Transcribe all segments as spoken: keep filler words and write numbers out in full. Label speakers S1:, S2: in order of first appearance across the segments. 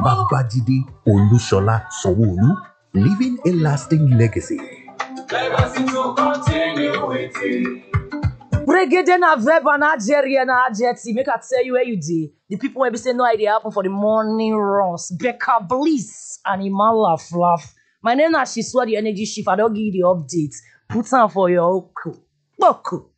S1: Babajide Olushola Sanwo-Olu, leaving a lasting legacy.
S2: Legacy to continue with it.
S3: Brigade na verb and adjective na adjective. Make I tell you where you did. The people will be saying no idea happen for the morning runs. Becca Bliss and Imala Fluff. My name is Shiswa, the energy shift. I don't give you the updates. Put on for your oku. Boku.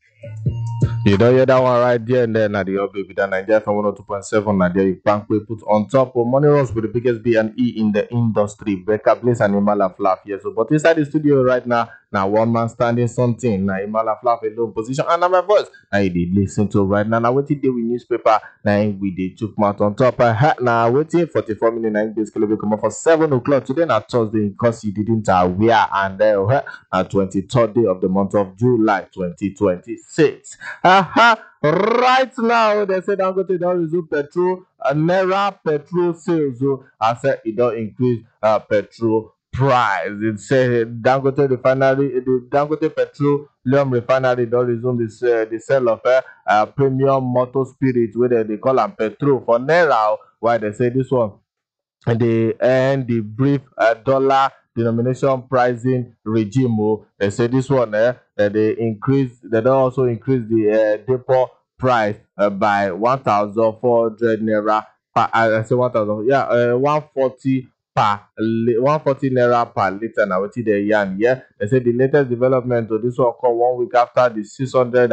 S4: You don't hear that one right there and then at the update with the Nigeria from one oh two point seven Nadia you bank we put on top of money runs with the biggest B and E in the industry. Becca Bliss and Imala Fluff. Yes, so but inside the studio right now, now one man standing something. Now Imala Fluff a low position and now my voice. I did listen to right now. Now waiting day with newspaper. Now we did took mouth on top. Uh, now waiting forty-four minutes nine basically will come up for seven o'clock today. Now Thursday because you didn't aware and then uh, uh, twenty-third day of the month of July twenty twenty-six. Aha, right now they say Dangote don't resume petrol, uh, Naira petrol sales. So I said it don't increase uh, petrol price. It said Dangote refinery, the Dangote Petroleum Refinery don't resume this uh, the sale of uh, uh, premium motor spirit, whether they call them petrol for Naira. Why they say this one? And they end the brief uh, dollar denomination pricing regime. Oh, they say this one eh, that they increase, they don't also increase the uh, depot price uh, by one thousand four hundred naira per, uh, I say one thousand, yeah, uh, one forty per li- one forty naira per liter. Now what they yarn, yeah, they say the latest development to this one come one week after the six hundred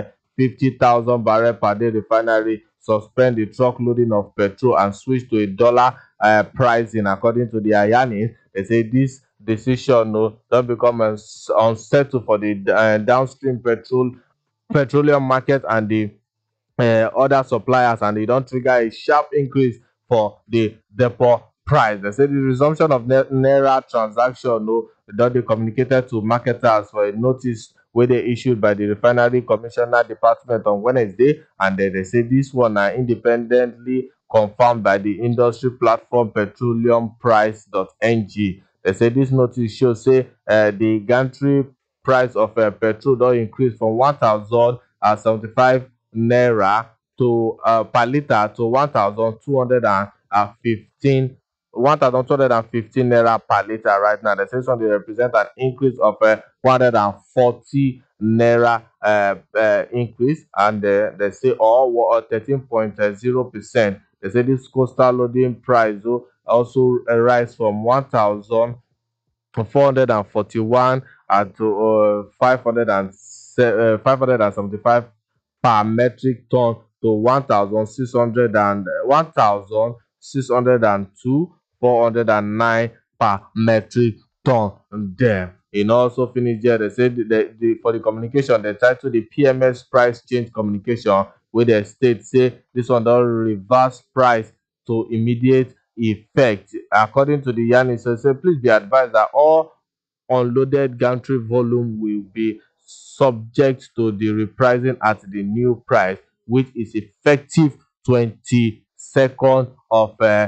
S4: fifty thousand barrel per day refinery suspend the truck loading of petrol and switch to a dollar uh, pricing. According to the Ayani, they say this decision no don't become uns- unsettled for the uh, downstream petrol petroleum market and the uh, other suppliers, and they don't trigger a sharp increase for the depot price. They say the resumption of na- naira transaction no don dey communicated to marketers for a notice where they issued by the refinery commissioner department on Wednesday, and then they say this one are independently confirmed by the industry platform petroleum price dot n g. They say this notice shows say uh, the gantry price of uh, petrol don increase from one thousand seventy-five naira to uh, per liter to one thousand two hundred fifteen one thousand two hundred fifteen naira per liter right now. The session they represent an increase of uh, one hundred forty naira uh, uh, increase, and uh, they say all thirteen point zero percent. They say this coastal loading price oh, also uh, rise from one thousand four hundred forty-one and to uh, five hundred seventy-five per metric ton to one thousand six hundred and one thousand six hundred two four hundred nine per metric ton there. It also finished there. They said the, the, for the communication, they titled the P M S price change communication, where the state say this one don't reverse price to immediate effect. According to the Yanni, so say please be advised that all unloaded gantry volume will be subject to the repricing at the new price, which is effective twenty-second of uh,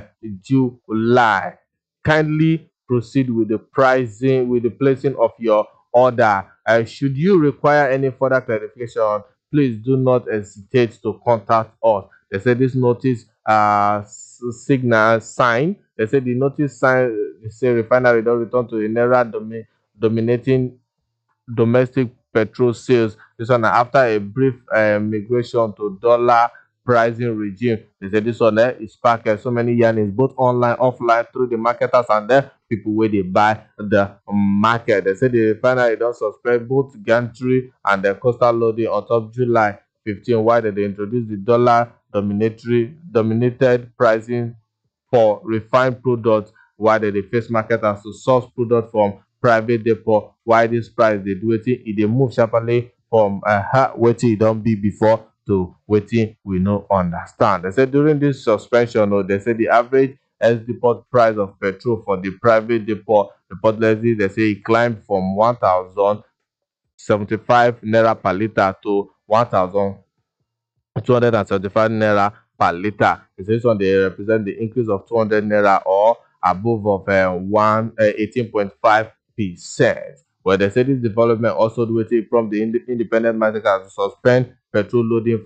S4: July. Kindly proceed with the pricing, with the placing of your order. Uh, should you require any further clarification, please do not hesitate to contact us. They say this notice uh s- signal sign. They say the notice sign they say refinery don't return to a naira domi- dominating domestic petrol sales. This one na after a brief uh, migration to dollar pricing regime. They say this one eh, is spark uh, so many yarnings both online, offline, through the marketers and the people where they buy the market. They say the refinery don't suspend both gantry and the coastal loading on top July fifteenth. Why did they introduce the dollar dominatory dominated pricing for refined products, while they dey face marketers to source product from private depot? Why this price dey do wetin e dey move sharply from uh, wetin e don be before to wetin we no understand. They say during this suspension, oh, they say the average S depot price of petrol for the private depot reportedly they say e climbed from one thousand seventy-five naira per liter to one thousand two hundred seventy-five naira per liter. This one they represent the increase of two hundred naira or above of uh, one uh, eighteen point five percent. Well, they say this development also do it from the ind- independent market to suspend petrol loading from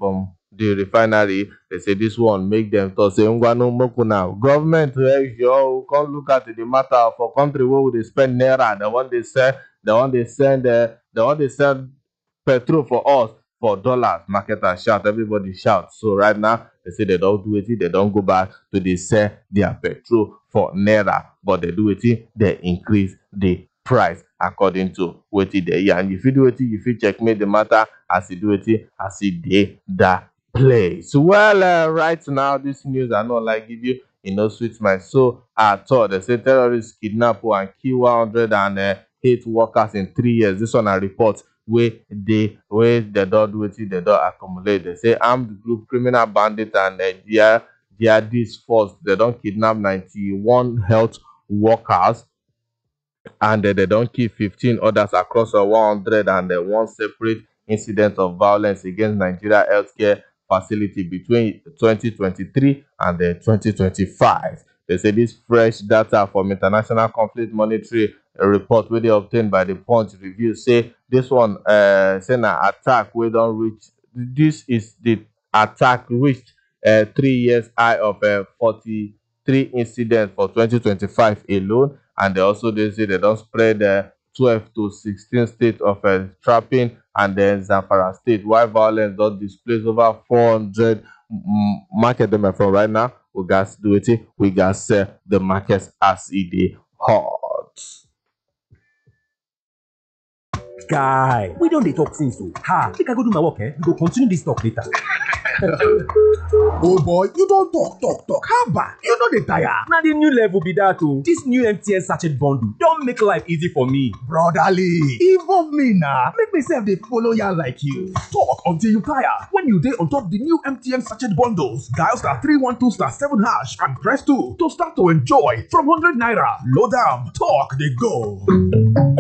S4: the refinery. They say this one make them to say ngwanu moku now. Government eh, you come look at the matter for country where would they spend naira, the one they sell, the one they send, uh, the one they sell petrol for us for dollars. Marketers shout, everybody shout. So right now they say they don't do it, they don't go back to they sell their petrol for naira, but they do it, they increase the price according to what they hear. And if you do it, if you checkmate the matter as you do it, as you did that place. Well, uh, right now, this news I not like give you, you know, sweet my soul at all. They say terrorists kidnap and kill one hundred eight workers in three years. This one I report where they where they don't do it, they don't accumulate. They say armed group criminal bandit and uh, their jihadist force, they don't kidnap ninety-one health workers and uh, they don't kill fifteen others across uh, one hundred and uh, one separate incidents of violence against Nigeria healthcare facility between twenty twenty-three and uh, twenty twenty-five. They say this fresh data from International Conflict Monitoring report where they obtained by the Punch review say this one uh say na attack we don't reach. This is the attack reached uh, three years high of uh, forty-three incidents for twenty twenty-five alone, and they also they say they don't spread uh, twelve to sixteen states of uh, trapping, and then Zamfara state while violence don't displace over four hundred mm, market them from right now. We got do it, we got sell the markets as it is hot.
S5: Guy, we don't dey talk since so. Ha, make I go do my work, eh? We go continue this talk later.
S6: Oh boy, you don't talk, talk, talk. How about you know the tire?
S5: Now the new level be that too. This new M T N sachet bundle don't make life easy for me.
S6: Brotherly, involve me now. Make myself they follow ya like you. Talk until you tire. When you day on top the new M T N sachet bundles, dial star three one two star seven hash and press two to start to enjoy from one hundred naira. Load down, talk they go.